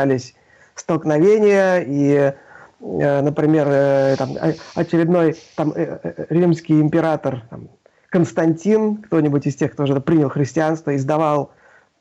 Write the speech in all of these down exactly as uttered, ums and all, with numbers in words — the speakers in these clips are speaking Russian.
столкновения, и, например, там, очередной там, римский император там, Константин, кто-нибудь из тех, кто уже принял христианство, издавал,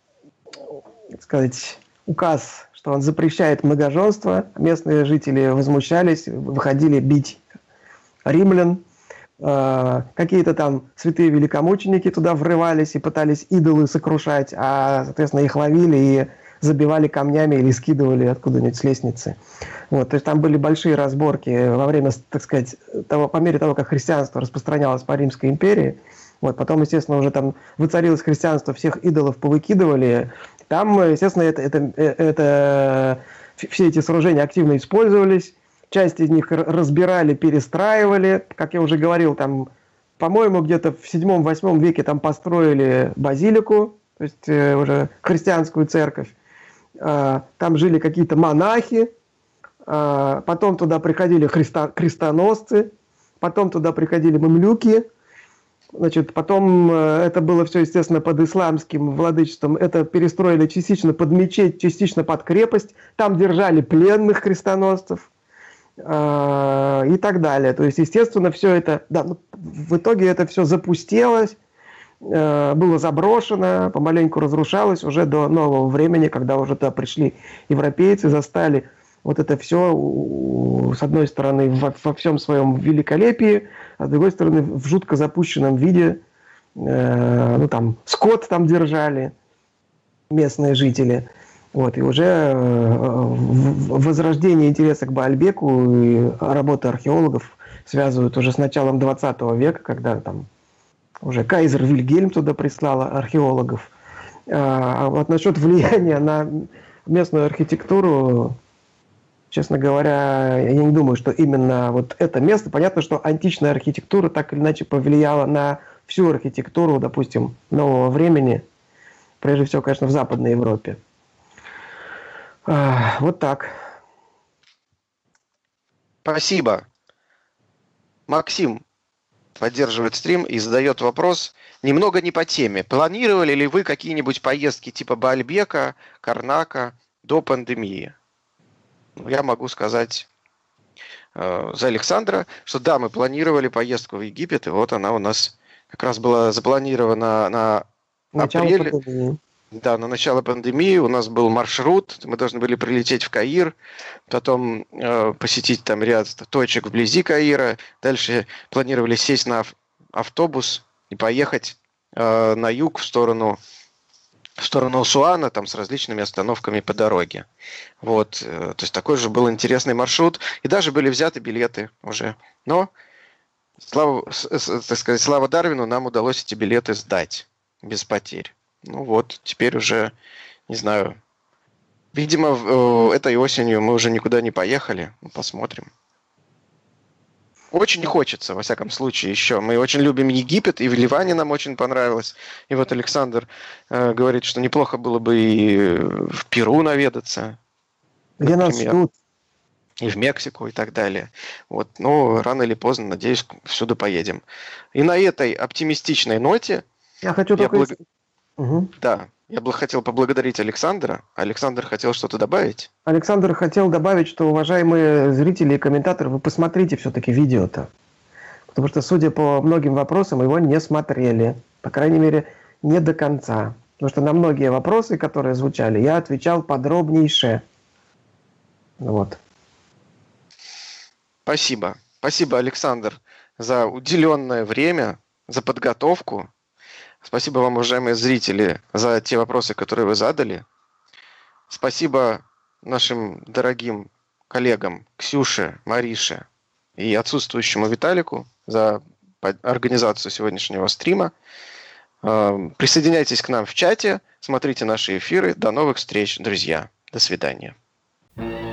так сказать, указ, что он запрещает многоженство. Местные жители возмущались, выходили бить римлян. Какие-то там святые великомученики туда врывались и пытались идолы сокрушать, а, соответственно, их ловили и забивали камнями или скидывали откуда-нибудь с лестницы. Вот, то есть там были большие разборки во время, так сказать, того, по мере того, как христианство распространялось по Римской империи. Вот, потом, естественно, уже там воцарилось христианство, всех идолов повыкидывали. Там, естественно, это, это, это, все эти сооружения активно использовались. Часть из них разбирали, перестраивали. Как я уже говорил, там, по-моему, где-то в седьмом-восьмом веке там построили базилику, то есть э, уже христианскую церковь. Э, там жили какие-то монахи. Э, потом туда приходили христо- крестоносцы. Потом туда приходили мамлюки. Значит, потом э, это было все, естественно, под исламским владычеством. Это перестроили частично под мечеть, частично под крепость. Там держали пленных крестоносцев. И так далее. То есть, естественно, все это, да, ну, в итоге это все запустелось, было заброшено, помаленьку разрушалось уже до нового времени, когда уже туда пришли европейцы, застали вот это все, с одной стороны, во, во всем своем великолепии, а с другой стороны, в жутко запущенном виде. Ну, там, скот там держали местные жители. Вот, и уже возрождение интереса к Баальбеку и работы археологов связывают уже с началом двадцатого века, когда там уже кайзер Вильгельм туда прислал археологов. А вот насчет влияния на местную архитектуру, честно говоря, я не думаю, что именно вот это место. Понятно, что античная архитектура так или иначе повлияла на всю архитектуру, допустим, нового времени, прежде всего, конечно, в Западной Европе. Вот так. Спасибо. Максим поддерживает стрим и задает вопрос немного не по теме. Планировали ли вы какие-нибудь поездки типа Баальбека, Карнака до пандемии? Я могу сказать э, за Александра, что да, мы планировали поездку в Египет, и вот она у нас как раз была запланирована на Начало апрель. пандемии. Да, на начало пандемии у нас был маршрут, мы должны были прилететь в Каир, потом э, посетить там ряд точек вблизи Каира, дальше планировали сесть на автобус и поехать э, на юг в сторону, в сторону Асуана, там с различными остановками по дороге. Вот, э, то есть такой же был интересный маршрут, и даже были взяты билеты уже. Но, слава, так сказать, слава Дарвину, нам удалось эти билеты сдать без потерь. Ну вот, теперь уже, не знаю, видимо, этой осенью мы уже никуда не поехали. Посмотрим. Очень хочется, во всяком случае, еще. Мы очень любим Египет, и в Ливане нам очень понравилось. И вот Александр э, говорит, что неплохо было бы и в Перу наведаться. Где нас ждут. И в Мексику, и так далее. Вот, но рано или поздно, надеюсь, всюду поедем. И на этой оптимистичной ноте... Я хочу я только... благ... Угу. Да, я бы хотел поблагодарить Александра. Александр хотел что-то добавить? Александр хотел добавить, что, уважаемые зрители и комментаторы, вы посмотрите все-таки видео-то. Потому что, судя по многим вопросам, его не смотрели. По крайней мере, не до конца. Потому что на многие вопросы, которые звучали, я отвечал подробнейше. Вот. Спасибо. Спасибо, Александр, за уделенное время, за подготовку. Спасибо вам, уважаемые зрители, за те вопросы, которые вы задали. Спасибо нашим дорогим коллегам Ксюше, Марише и отсутствующему Виталику за организацию сегодняшнего стрима. Присоединяйтесь к нам в чате, смотрите наши эфиры. До новых встреч, друзья. До свидания.